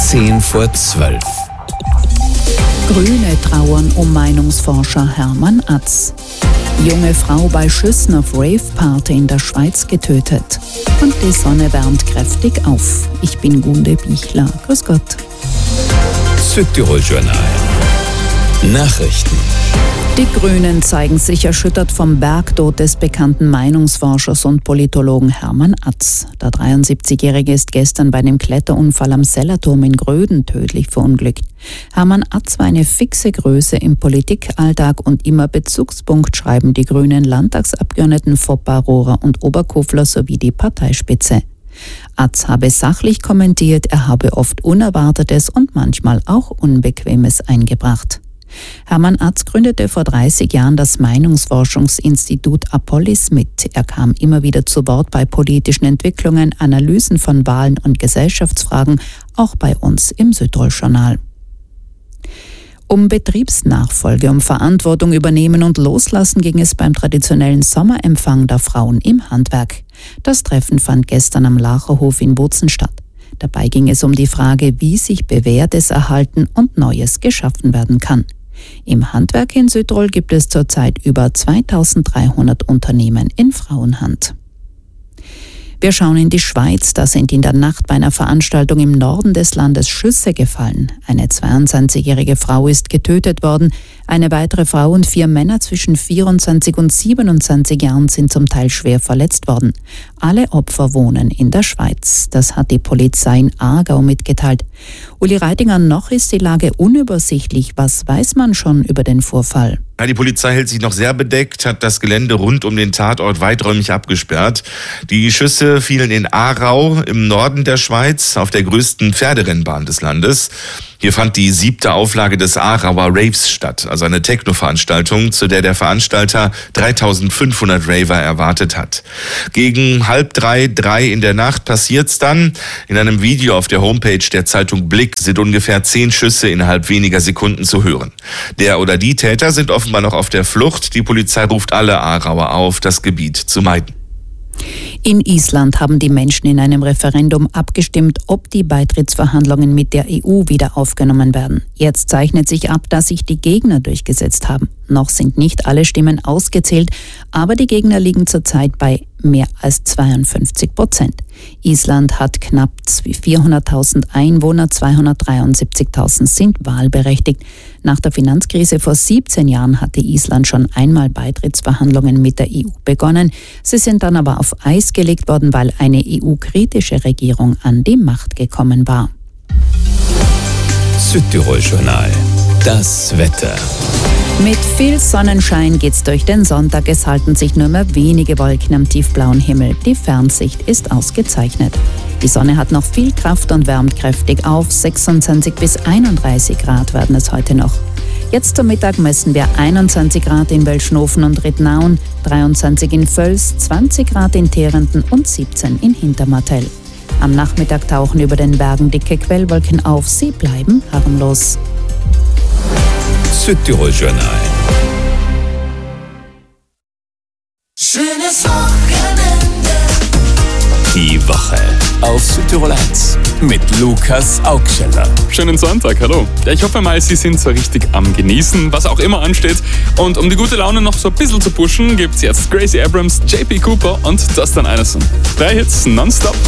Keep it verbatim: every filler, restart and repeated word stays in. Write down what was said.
Zehn vor zwölf. Grüne trauern um Meinungsforscher Hermann Atz. Junge Frau bei Schüssen auf Rave-Party in der Schweiz getötet. Und die Sonne wärmt kräftig auf. Ich bin Gunde Bichler. Grüß Gott. Südtirol-Journal. Nachrichten. Die Grünen zeigen sich erschüttert vom Bergtod des bekannten Meinungsforschers und Politologen Hermann Atz. Der dreiundsiebzigjährige ist gestern bei einem Kletterunfall am Sellerturm in Gröden tödlich verunglückt. Hermann Atz war eine fixe Größe im Politikalltag und immer Bezugspunkt, schreiben die grünen Landtagsabgeordneten Foppa, Rohrer und Oberkofler sowie die Parteispitze. Atz habe sachlich kommentiert, er habe oft Unerwartetes und manchmal auch Unbequemes eingebracht. Hermann Atz gründete vor dreißig Jahren das Meinungsforschungsinstitut Apolis mit. Er kam immer wieder zu Wort bei politischen Entwicklungen, Analysen von Wahlen und Gesellschaftsfragen, auch bei uns im Südtirol-Journal. Um Betriebsnachfolge, um Verantwortung übernehmen und loslassen ging es beim traditionellen Sommerempfang der Frauen im Handwerk. Das Treffen fand gestern am Lacherhof in Bozen statt. Dabei ging es um die Frage, wie sich Bewährtes erhalten und Neues geschaffen werden kann. Im Handwerk in Südtirol gibt es zurzeit über zweitausenddreihundert Unternehmen in Frauenhand. Wir schauen in die Schweiz. Da sind in der Nacht bei einer Veranstaltung im Norden des Landes Schüsse gefallen. Eine zweiundzwanzigjährige Frau ist getötet worden. Eine weitere Frau und vier Männer zwischen vierundzwanzig und siebenundzwanzig Jahren sind zum Teil schwer verletzt worden. Alle Opfer wohnen in der Schweiz. Das hat die Polizei in Aargau mitgeteilt. Uli Reitinger, noch ist die Lage unübersichtlich. Was weiß man schon über den Vorfall? Ja, die Polizei hält sich noch sehr bedeckt, hat das Gelände rund um den Tatort weiträumig abgesperrt. Die Schüsse fielen in Aarau im Norden der Schweiz auf der größten Pferderennbahn des Landes. Hier fand die siebte Auflage des Aarauer Raves statt, also eine Techno-Veranstaltung, zu der der Veranstalter dreitausendfünfhundert Raver erwartet hat. Gegen halb drei, drei in der Nacht passiert's dann. In einem Video auf der Homepage der Zeitung Blick sind ungefähr zehn Schüsse innerhalb weniger Sekunden zu hören. Der oder die Täter sind offenbar noch auf der Flucht. Die Polizei ruft alle Aarauer auf, das Gebiet zu meiden. In Island haben die Menschen in einem Referendum abgestimmt, ob die Beitrittsverhandlungen mit der E U wieder aufgenommen werden. Jetzt zeichnet sich ab, dass sich die Gegner durchgesetzt haben. Noch sind nicht alle Stimmen ausgezählt, aber die Gegner liegen zurzeit bei mehr als zweiundfünfzig Prozent. Island hat knapp vierhunderttausend Einwohner, zweihundertdreiundsiebzigtausend sind wahlberechtigt. Nach der Finanzkrise vor siebzehn Jahren hatte Island schon einmal Beitrittsverhandlungen mit der E U begonnen. Sie sind dann aber auf Eis gelegt worden, weil eine E U-kritische Regierung an die Macht gekommen war. Südtirol-Journal. Das Wetter. Mit viel Sonnenschein geht's durch den Sonntag. Es halten sich nur mehr wenige Wolken am tiefblauen Himmel. Die Fernsicht ist ausgezeichnet. Die Sonne hat noch viel Kraft und wärmt kräftig auf. sechsundzwanzig bis einunddreißig Grad werden es heute noch. Jetzt zum Mittag messen wir einundzwanzig Grad in Welschnofen und Ridnaun, dreiundzwanzig in Völs, zwanzig Grad in Terenten und siebzehn in Hintermartell. Am Nachmittag tauchen über den Bergen dicke Quellwolken auf. Sie bleiben harmlos. Südtirol-Journal. Schönes Wochenende. Die Woche auf Südtirol eins mit Lukas Augscheller. Schönen Sonntag, hallo. Ja, ich hoffe mal, Sie sind so richtig am Genießen, was auch immer ansteht. Und um die gute Laune noch so ein bisschen zu pushen, gibt's jetzt Gracie Abrams, J P Cooper und Dustin Anderson. Drei Hits nonstop.